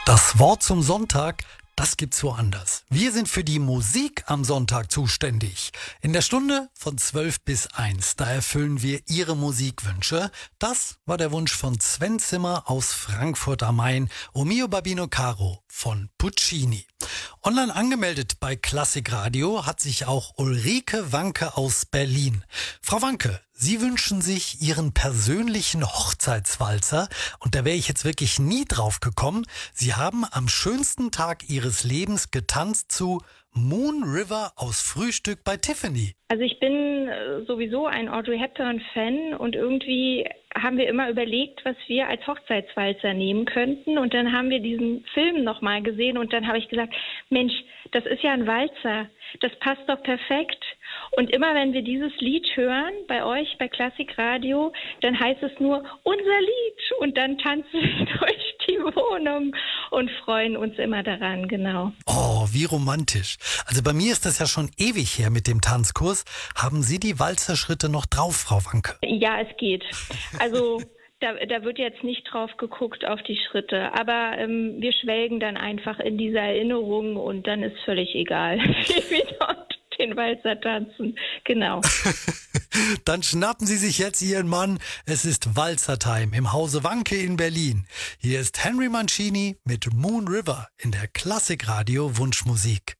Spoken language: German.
Das Wort zum Sonntag, das gibt's woanders. Wir sind für die Musik am Sonntag zuständig. In der Stunde von 12 bis 1, da erfüllen wir Ihre Musikwünsche. Das war der Wunsch von Sven Zimmer aus Frankfurt am Main, O mio Babino Caro von Puccini. Online angemeldet bei Klassik Radio hat sich auch Ulrike Wanke aus Berlin. Frau Wanke, Sie wünschen sich Ihren persönlichen Hochzeitswalzer und da wäre ich jetzt wirklich nie drauf gekommen. Sie haben am schönsten Tag Ihres Lebens getanzt zu Moon River aus Frühstück bei Tiffany. Also ich bin sowieso ein Audrey Hepburn-Fan und irgendwie haben wir immer überlegt, was wir als Hochzeitswalzer nehmen könnten. Und dann haben wir diesen Film nochmal gesehen und dann habe ich gesagt, Mensch, das ist ja ein Walzer, das passt doch perfekt. Und immer wenn wir dieses Lied hören, bei euch, bei Klassik Radio, dann heißt es nur, unser Lied. Und dann tanzen wir durch die Wohnung und freuen uns immer daran, genau. Oh, wie romantisch. Also bei mir ist das ja schon ewig her mit dem Tanzkurs. Haben Sie die Walzerschritte noch drauf, Frau Wanke? Ja, es geht. Also da wird jetzt nicht drauf geguckt auf die Schritte. Aber wir schwelgen dann einfach in dieser Erinnerung und dann ist völlig egal, wie wir dort den Walzer tanzen. Genau. Dann schnappen Sie sich jetzt Ihren Mann. Es ist Walzer-Time im Hause Wanke in Berlin. Hier ist Henry Mancini mit Moon River in der Klassik Radio Wunschmusik.